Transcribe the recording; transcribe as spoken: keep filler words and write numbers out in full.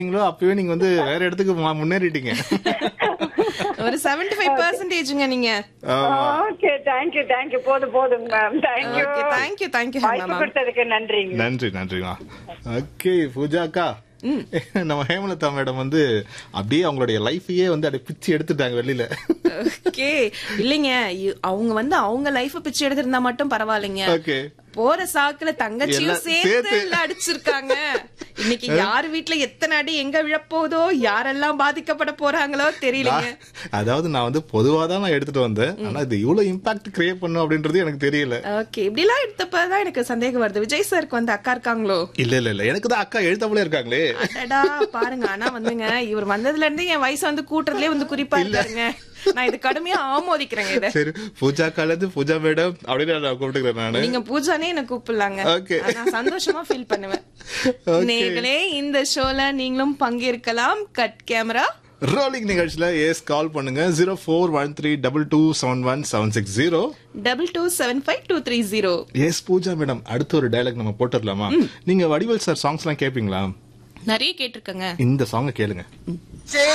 அப்பவே நீங்க வந்து வேற இடத்துக்கு மா- முன்னேறிட்டீங்க. ஒரு செவன்டி ஃபைவ் பர்சன்டேஜ்ங்க நீங்க. ஓகே, தேங்க்யூ தேங்க்யூ போதும் போதும் ma'am, thank you. Okay, thank you thank you வாய்ப்பு மேம். கொடுத்ததுக்கு நன்றிங்க. நன்றி நன்றிமா. ஓகே பூஜா அக்கா, நம்ம ஹேமலதா மேடம் வந்து அப்படியே அவங்களுடைய லைஃபையே வந்து அப்படியே பிச்சு எடுத்துட்டாங்க வெளியில. ஓகே, இல்லைங்க, இ- அவங்க வந்து அவங்க லைஃப் பிச்சு எடுத்திருந்தா மட்டும் பரவாயில்லைங்க. ஓகே, போற சாக்குல தங்கச்சியும் எல்லாம் சேர்த்து சேர்த்து. இல்ல அடிச்சிருக்காங்க. இன்னைக்கு யார் வீட்ல எத்தனை அடி எங்க விழப்போதோ, யாரெல்லாம் பாதிக்கப்பட போறாங்களோ தெரியலங்க. அதாவது நான் வந்து பொதுவா தான் நான் எடுத்துட்டு வந்தேன். ஆனா இது இவ்வளவு இம்பாக்ட் கிரியேட் பண்ணும் அப்படின்றது எனக்கு தெரியல. ஓகே, இப்படி எல்லாம் எடுத்தப்பதான் எனக்கு சந்தேகம் வருது. விஜய் சாருக்கு வந்து அக்கா இருக்காங்களோ? இல்ல இல்ல இல்ல, எனக்கு தான் அக்கா எழுத்தாப்புல இருக்காங்களே. அடடா பாருங்க. ஆனா வந்துங்க, இவர் வந்ததுல இருந்து என் வயசு வந்து கூட்டுறதுலயே வந்து குறிப்பா இருக்காருங்க. நான் இது கடுமையா ஆமோதிக்கிறேங்க. இத சரி, பூஜா அக்கால இருந்து பூஜா மேடம் அப்படின்னு நான் கூப்பிட்டுக்கிறேன் நானு. நீங்க பூஜானே என்ன கூப்பிடலாங்க. Okay. நான் சந்தோஷமா ஃபீல் பண்ணுவேன். Okay. நேர்களே, இந்த ஷோல நீங்களும் பங்கேற்கலாம். கட் கேமரா ரோலிங் நிகழ்ச்சியில எஸ் கால் பண்ணுங்க zero four one three double two seven one seven six zero double two seven five two three zero. S Pooja madam, அடுத்த ஒரு டயலாக் நம்ம போட்டுடலாமா? நீங்க வடிவேல் சார் சாங்ஸ் எல்லாம் கேப்பீங்களா? நிறைய கேட்டிருக்கேங்க. இந்த சாங்க கேளுங்க.